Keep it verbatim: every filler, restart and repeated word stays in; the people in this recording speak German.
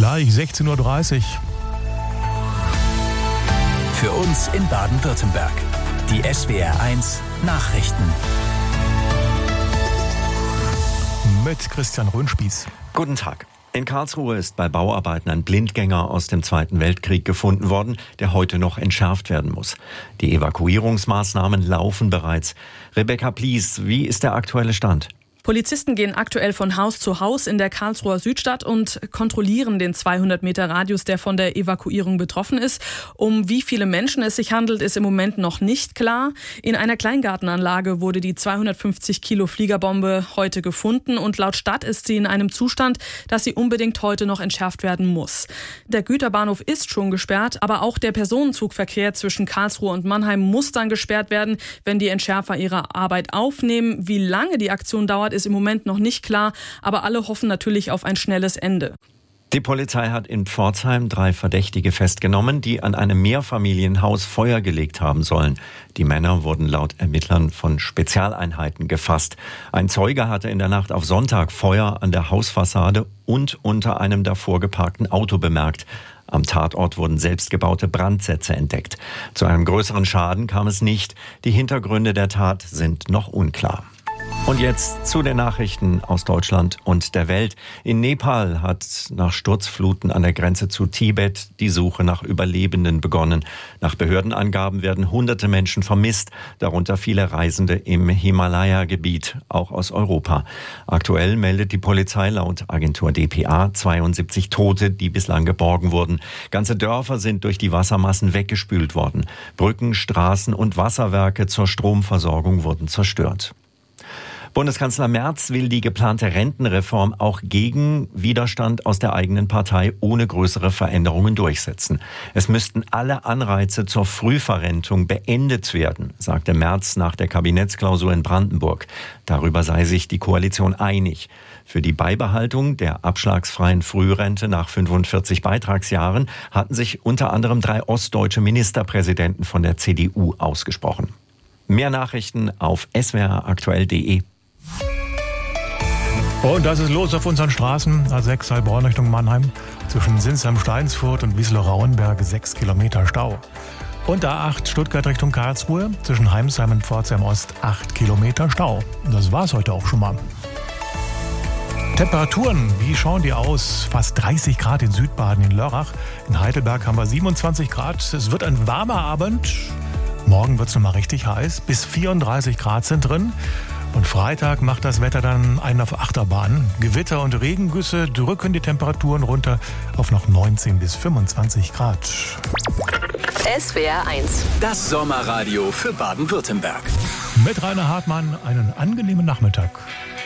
Gleich sechzehn Uhr dreißig. Für uns in Baden-Württemberg. Die S W R eins Nachrichten. Mit Christian Röhnspieß. Guten Tag. In Karlsruhe ist bei Bauarbeiten ein Blindgänger aus dem Zweiten Weltkrieg gefunden worden, der heute noch entschärft werden muss. Die Evakuierungsmaßnahmen laufen bereits. Rebecca Plies, wie ist der aktuelle Stand? Polizisten gehen aktuell von Haus zu Haus in der Karlsruher Südstadt und kontrollieren den zweihundert Meter Radius, der von der Evakuierung betroffen ist. Um wie viele Menschen es sich handelt, ist im Moment noch nicht klar. In einer Kleingartenanlage wurde die zweihundertfünfzig Kilo Fliegerbombe heute gefunden und laut Stadt ist sie in einem Zustand, dass sie unbedingt heute noch entschärft werden muss. Der Güterbahnhof ist schon gesperrt, aber auch der Personenzugverkehr zwischen Karlsruhe und Mannheim muss dann gesperrt werden, wenn die Entschärfer ihre Arbeit aufnehmen. Wie lange die Aktion dauert, ist im Moment noch nicht klar, aber alle hoffen natürlich auf ein schnelles Ende. Die Polizei hat in Pforzheim drei Verdächtige festgenommen, die an einem Mehrfamilienhaus Feuer gelegt haben sollen. Die Männer wurden laut Ermittlern von Spezialeinheiten gefasst. Ein Zeuge hatte in der Nacht auf Sonntag Feuer an der Hausfassade und unter einem davor geparkten Auto bemerkt. Am Tatort wurden selbstgebaute Brandsätze entdeckt. Zu einem größeren Schaden kam es nicht. Die Hintergründe der Tat sind noch unklar. Und jetzt zu den Nachrichten aus Deutschland und der Welt. In Nepal hat nach Sturzfluten an der Grenze zu Tibet die Suche nach Überlebenden begonnen. Nach Behördenangaben werden hunderte Menschen vermisst, darunter viele Reisende im Himalaya-Gebiet, auch aus Europa. Aktuell meldet die Polizei laut Agentur D P A zweiundsiebzig Tote, die bislang geborgen wurden. Ganze Dörfer sind durch die Wassermassen weggespült worden. Brücken, Straßen und Wasserwerke zur Stromversorgung wurden zerstört. Bundeskanzler Merz will die geplante Rentenreform auch gegen Widerstand aus der eigenen Partei ohne größere Veränderungen durchsetzen. Es müssten alle Anreize zur Frühverrentung beendet werden, sagte Merz nach der Kabinettsklausur in Brandenburg. Darüber sei sich die Koalition einig. Für die Beibehaltung der abschlagsfreien Frührente nach fünfundvierzig Beitragsjahren hatten sich unter anderem drei ostdeutsche Ministerpräsidenten von der C D U ausgesprochen. Mehr Nachrichten auf s w r aktuell punkt d e. Und das ist los auf unseren Straßen. A sechs Heilbronn Richtung Mannheim. Zwischen Sinsheim-Steinsfurt und Wiesloch-Rauenberg sechs Kilometer Stau. Und A acht Stuttgart Richtung Karlsruhe. Zwischen Heimsheim und Pforzheim Ost acht Kilometer Stau. Das war's heute auch schon mal. Temperaturen, wie schauen die aus? Fast dreißig Grad in Südbaden, in Lörrach. In Heidelberg haben wir siebenundzwanzig Grad. Es wird ein warmer Abend. Morgen wird's noch mal richtig heiß. Bis vierunddreißig Grad sind drin. Und Freitag macht das Wetter dann einen auf Achterbahn. Gewitter und Regengüsse drücken die Temperaturen runter auf noch neunzehn bis fünfundzwanzig Grad. S W R eins. Das Sommerradio für Baden-Württemberg. Mit Rainer Hartmann einen angenehmen Nachmittag.